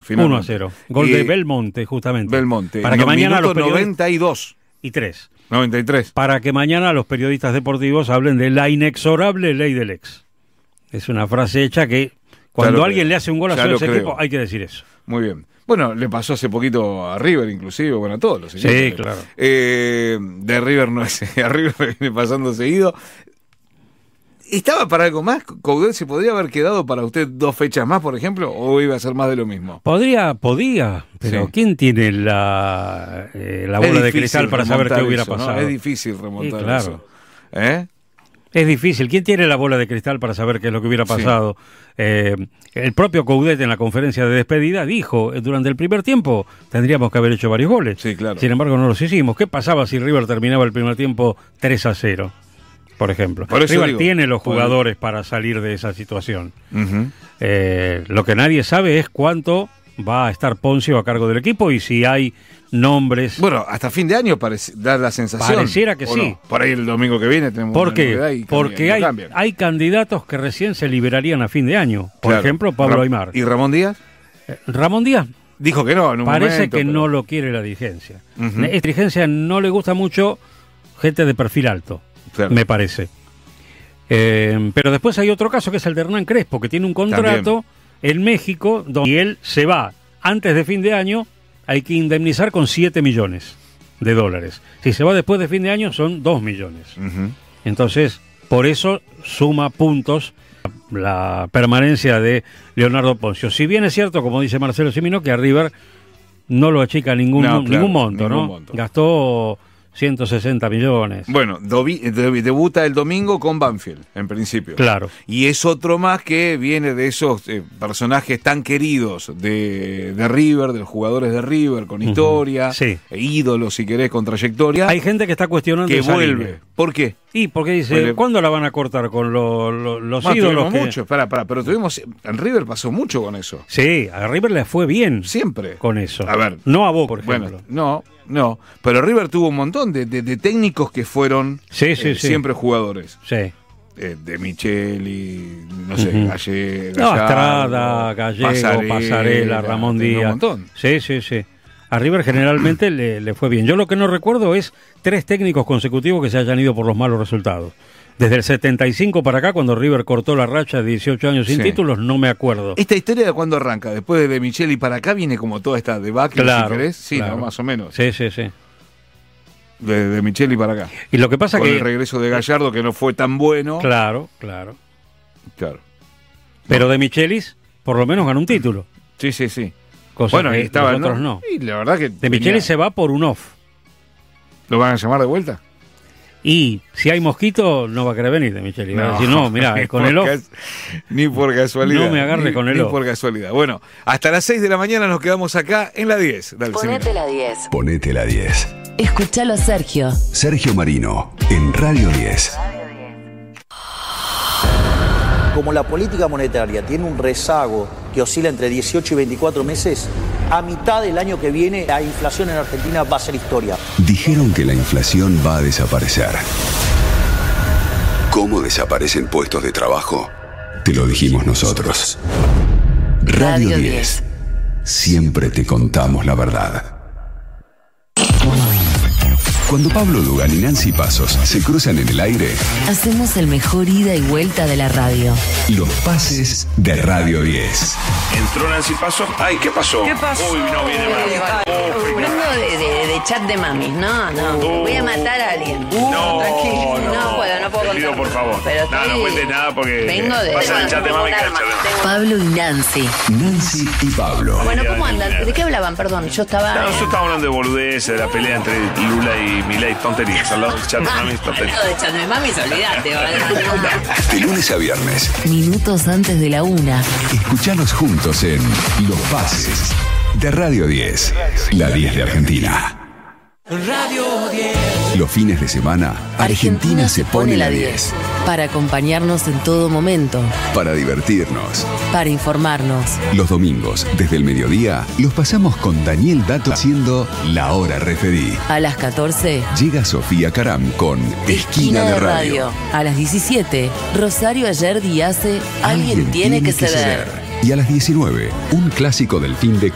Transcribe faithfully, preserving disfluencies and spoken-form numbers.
uno a cero. Gol y de Belmonte, justamente. Belmonte. Para que mañana los periodistas... noventa y dos. Y tres. noventa y tres. Para que mañana los periodistas deportivos hablen de la inexorable ley del ex. Es una frase hecha que cuando alguien creo. le hace un gol a su equipo hay que decir eso. Muy bien. Bueno, le pasó hace poquito a River, inclusive, bueno, a todos los equipos. Sí, claro. Eh, de River no es, a River viene pasando seguido. ¿Estaba para algo más? ¿Coudet se podría haber quedado para usted dos fechas más, por ejemplo, o iba a ser más de lo mismo? Podría, podía, pero sí. ¿Quién tiene la, eh, la bola de cristal para saber qué hubiera eso, pasado? ¿no? Es difícil remontar sí, claro. eso. ¿Eh? Es difícil. ¿Quién tiene la bola de cristal para saber qué es lo que hubiera pasado? Sí. Eh, el propio Coudet en la conferencia de despedida dijo, durante el primer tiempo tendríamos que haber hecho varios goles. Sí, claro. Sin embargo, no los hicimos. ¿Qué pasaba si River terminaba el primer tiempo tres a cero? Por ejemplo. Por River digo, tiene los jugadores por... para salir de esa situación. Uh-huh. Eh, lo que nadie sabe es cuánto va a estar Poncio a cargo del equipo y si hay nombres. Bueno, hasta fin de año parece, da la sensación. Pareciera que sí. No. Por ahí el domingo que viene tenemos ¿Por una qué? novedad y Porque cambian, hay, cambian. hay candidatos que recién se liberarían a fin de año. Por claro. ejemplo, Pablo Ra- Aimar. ¿Y Ramón Díaz? Eh, Ramón Díaz dijo que no en un parece momento, que pero... no lo quiere la dirigencia. Uh-huh. La dirigencia no le gusta mucho gente de perfil alto, claro. me parece. Eh, pero después hay otro caso que es el de Hernán Crespo, que tiene un contrato También. en México donde y él se va antes de fin de año, hay que indemnizar con siete millones de dólares. Si se va después de fin de año son dos millones. Uh-huh. Entonces, por eso suma puntos la permanencia de Leonardo Poncio. Si bien es cierto, como dice Marcelo Cimino, que a River no lo achica ningún, no, claro, ningún monto, ningún ¿no? Monto. Gastó ciento sesenta millones. Bueno, dobi, de, debuta el domingo con Banfield, en principio. Claro. Y es otro más que viene de esos eh, personajes tan queridos de, de River, de los jugadores de River, con historia, uh-huh. sí. e ídolos, si querés, con trayectoria. Hay gente que está cuestionando que esa vuelve. Línea. ¿Por qué? Y porque dice, Porque, ¿cuándo la van a cortar? Con lo, lo, los más, ídolos que... mucho, pará, pará, pero tuvimos, en River pasó mucho con eso. Sí, a River le fue bien. Siempre. Con eso. A ver. No a vos, por ejemplo. Bueno, no, no, pero River tuvo un montón de, de, de técnicos que fueron sí, sí, eh, sí. siempre jugadores. Sí. Eh, de Micheli, no sé, uh-huh. Galle, no, Estrada, Gallego, Pasarela, Pasarela Ramón Díaz. Un montón. Sí, sí, sí. A River generalmente le, le fue bien. Yo lo que no recuerdo es tres técnicos consecutivos que se hayan ido por los malos resultados. Desde el setenta y cinco para acá, cuando River cortó la racha de dieciocho años sin sí. títulos, no me acuerdo. ¿Esta historia de cuándo arranca? Después de, de Micheli para acá viene como toda esta debacle, claro, si querés. Sí, claro. ¿no? Más o menos. Sí, sí, sí. De, de Micheli para acá. Y lo que pasa Con que... el regreso de Gallardo, que no fue tan bueno. Claro, claro. Claro. Pero no. de Michelis, por lo menos ganó un título. Sí, sí, sí. Cosa bueno, que y estaba, nosotros no. no. Y la verdad que... De Michelis se va por un off. ¿Lo van a llamar de vuelta? Y si hay mosquito, no va a querer venir de Michelis. No, va a decir, no, mirá, con el off. Cas- ni por casualidad. No me agarre ni, con el ni off. Ni por casualidad. Bueno, hasta las seis de la mañana nos quedamos acá en la diez. Dale, Ponete la diez. Ponete la diez. Escuchalo a Sergio. Sergio Marino, en Radio diez. Como la política monetaria tiene un rezago que oscila entre dieciocho y veinticuatro meses, a mitad del año que viene la inflación en Argentina va a ser historia. Dijeron que la inflación va a desaparecer. ¿Cómo desaparecen puestos de trabajo? Te lo dijimos nosotros. Radio diez. Siempre te contamos la verdad. Cuando Pablo Dugan y Nancy Pasos se cruzan en el aire, hacemos el mejor ida y vuelta de la radio. Los pases de Radio diez. Entró Nancy Pasos. Ay, ¿qué pasó? ¿Qué pasó? Uy, no viene mal. Uh, Vengo de, de, de chat de mamis. No, no. Uh, Voy a matar a alguien. Uh, no, tranquilo. No, no puedo, no puedo Te pido, contar. por favor. Pero no, estoy... no cuentes nada porque Vengo de... pasa el chat de mami. Pablo y Nancy. Nancy y Pablo. Bueno, ¿cómo andan? ¿De qué hablaban? Perdón, yo estaba... No, nosotros estábamos hablando de boludeces, de la pelea entre Lula y Milei, tonterías. Al lado del chat de mami, tonterías. Al lado del chat de mami, olvídate. De lunes a viernes. Minutos antes de la una. Escuchanos juntos en Los Pases de Radio diez. La diez de Argentina. Radio diez. Los fines de semana, Argentina, Argentina se pone la diez. Para acompañarnos en todo momento. Para divertirnos. Para informarnos. Los domingos, desde el mediodía, los pasamos con Daniel Dato haciendo La Hora Referí. A las catorce, llega Sofía Caram con Esquina, Esquina de, de radio. radio. A las diecisiete, Rosario Ayer Díaz, Alguien, Alguien tiene, tiene que, que ceder. ceder. Y a las diecinueve, un clásico del fin de